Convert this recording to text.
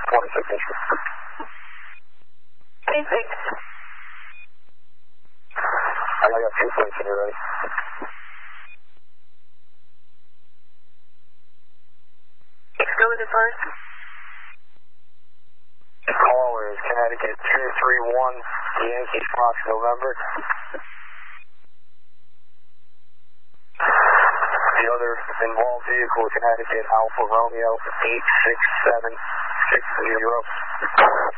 26 inches. 26. I got 2 plates when you're ready. Let's go with the first. Caller is Connecticut 231, Yankee Fox, November. The other involved vehicle, Connecticut Alpha Romeo 86760.